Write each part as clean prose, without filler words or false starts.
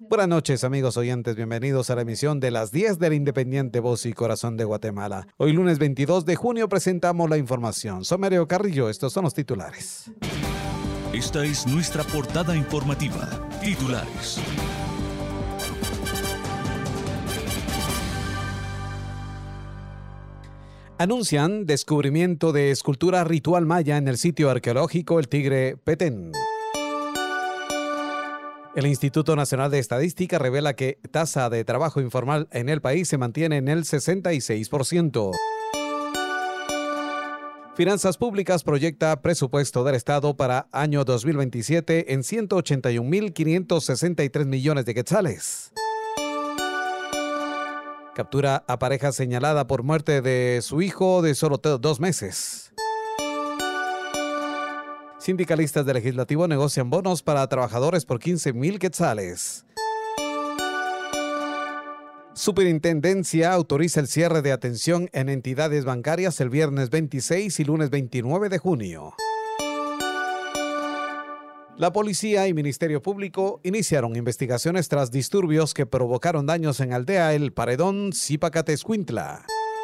Buenas noches, amigos oyentes. Bienvenidos a la emisión de las 10 del Independiente Voz y Corazón de Guatemala. Hoy, lunes 22 de junio, presentamos la información. Soy Mario Carrillo. Estos son los titulares. Esta es nuestra portada informativa. Titulares. Anuncian descubrimiento de escultura ritual maya en el sitio arqueológico El Tigre, Petén. El Instituto Nacional de Estadística revela que tasa de trabajo informal en el país se mantiene en el 66%. Finanzas Públicas proyecta presupuesto del Estado para año 2027 en 181.563 millones de quetzales. Captura a pareja señalada por muerte de su hijo de solo 2 meses. Sindicalistas del Legislativo negocian bonos para trabajadores por 15,000 quetzales. Superintendencia autoriza el cierre de atención en entidades bancarias el viernes 26 y lunes 29 de junio. La policía y Ministerio Público iniciaron investigaciones tras disturbios que provocaron daños en aldea El Paredón, Zipaquatescuintla.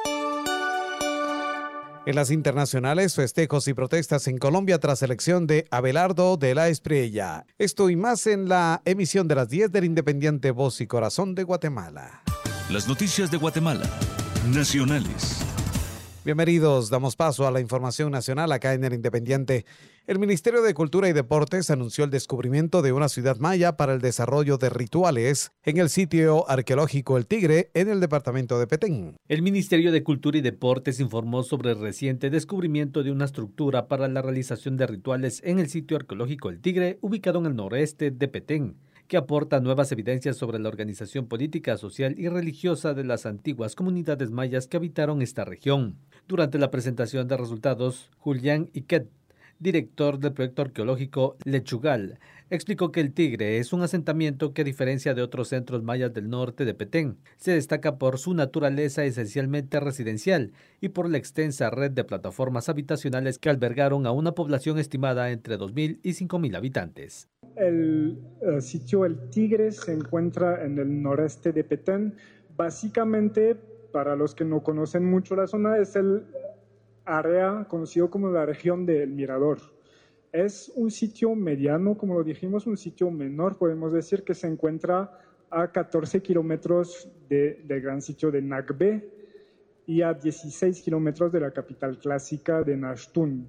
En las internacionales, festejos y protestas en Colombia tras elección de Abelardo de la Espriella. Esto y más en la emisión de las 10 del Independiente Voz y Corazón de Guatemala. Las noticias de Guatemala, nacionales. Bienvenidos, damos paso a la información nacional acá en el Independiente. El Ministerio de Cultura y Deportes anunció el descubrimiento de una ciudad maya para el desarrollo de rituales en el sitio arqueológico El Tigre, en el departamento de Petén. El Ministerio de Cultura y Deportes informó sobre el reciente descubrimiento de una estructura para la realización de rituales en el sitio arqueológico El Tigre, ubicado en el noreste de Petén, que aporta nuevas evidencias sobre la organización política, social y religiosa de las antiguas comunidades mayas que habitaron esta región. Durante la presentación de resultados, Julián Iquet, director del proyecto arqueológico Lechugal, explicó que El Tigre es un asentamiento que, a diferencia de otros centros mayas del norte de Petén, se destaca por su naturaleza esencialmente residencial y por la extensa red de plataformas habitacionales que albergaron a una población estimada entre 2,000 y 5,000 habitantes. El sitio El Tigre se encuentra en el noreste de Petén. Básicamente, para los que no conocen mucho la zona, es el área conocido como la región del Mirador. Es un sitio mediano, como lo dijimos, un sitio menor, podemos decir, que se encuentra a 14 kilómetros del gran sitio de Nagbe y a 16 kilómetros de la capital clásica de Naxtún.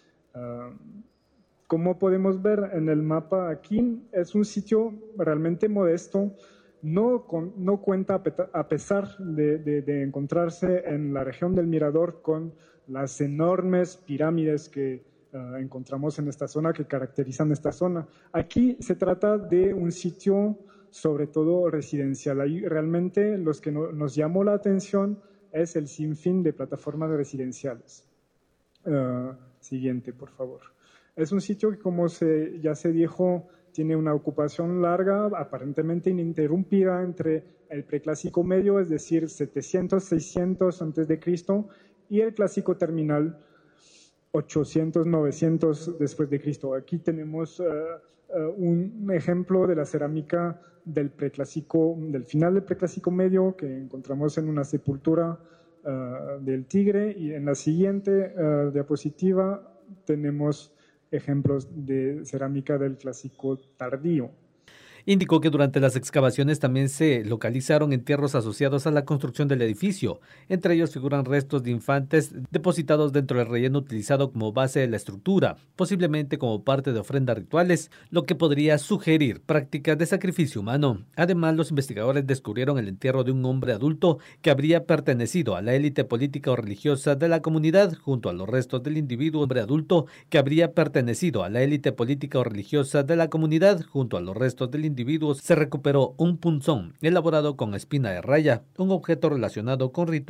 Como podemos ver en el mapa aquí, es un sitio realmente modesto. No cuenta, a pesar de encontrarse en la región del Mirador, con las enormes pirámides que encontramos en esta zona, que caracterizan esta zona. Aquí se trata de un sitio sobre todo residencial. Ahí realmente los que nos llamó la atención es el sinfín de plataformas residenciales. Siguiente, por favor. Es un sitio que, como ya se dijo, tiene una ocupación larga, aparentemente ininterrumpida, entre el preclásico medio, es decir, 700-600 a.C., y el clásico terminal, 800-900 después de Cristo. Aquí tenemos un ejemplo de la cerámica del final del preclásico medio, que encontramos en una sepultura del Tigre, y en la siguiente diapositiva tenemos ejemplos de cerámica del clásico tardío. Indicó que durante las excavaciones también se localizaron entierros asociados a la construcción del edificio. Entre ellos figuran restos de infantes depositados dentro del relleno utilizado como base de la estructura, posiblemente como parte de ofrendas rituales, lo que podría sugerir prácticas de sacrificio humano. Además, los investigadores descubrieron el entierro de un hombre adulto que habría pertenecido a la élite política o religiosa de la comunidad, junto a los restos del individuo hombre adulto que habría pertenecido a la élite política o religiosa de la comunidad, junto a los restos del individuo se recuperó un punzón elaborado con espina de raya, un objeto relacionado con rituales